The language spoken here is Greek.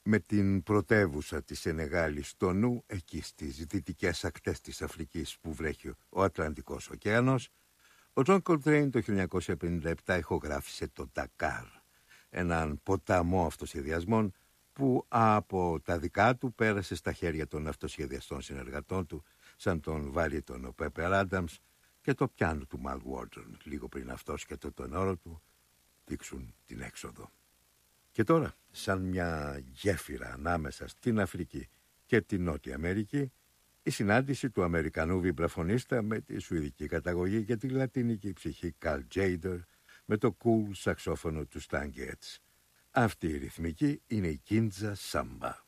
με την πρωτεύουσα της Σενεγάλης στο νου, εκεί στις δυτικές ακτές της Αφρικής που βρέχει ο Ατλαντικός ωκεανός, ο Τζον Κολτρέιν το 1957 ηχογράφησε το Ντακάρ, έναν ποταμό αυτοσχεδιασμών που από τα δικά του πέρασε στα χέρια των αυτοσχεδιαστών συνεργατών του, σαν τον βαρύτονο ο Πέπερ Άνταμς και το πιάνο του Μαλ Βόρτζον, λίγο πριν αυτός και το τενόρο του δείξουν την έξοδο. Και τώρα, σαν μια γέφυρα ανάμεσα στην Αφρική και την Νότια Αμερική, η συνάντηση του Αμερικανού βιμπραφωνίστα με τη σουηδική καταγωγή και τη λατινική ψυχή Καρλ Τζέιντερ με το cool σαξόφωνο του Stan Getz. Αυτή η ρυθμική είναι η Κίντζα Σάμπα.